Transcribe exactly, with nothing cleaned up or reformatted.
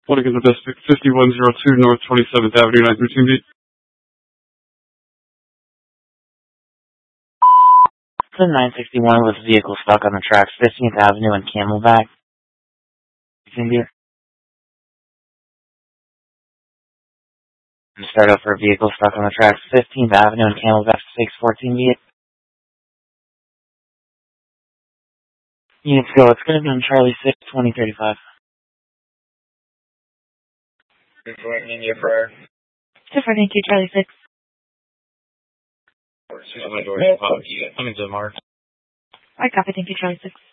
Want to get the best fifty-one oh two North twenty-seventh Avenue, nine thirteen B. The nine sixty-one with vehicle stuck on the tracks, fifteenth Avenue and Camelback. Start up for a vehicle stuck on the tracks, fifteenth Avenue and Camelback, six fourteen B. Units go, it's going to be on Charlie six, twenty thirty-five. Joint India Fryer. Different, thank you, Charlie six. I'm into the mark. I copy, thank you, Charlie six.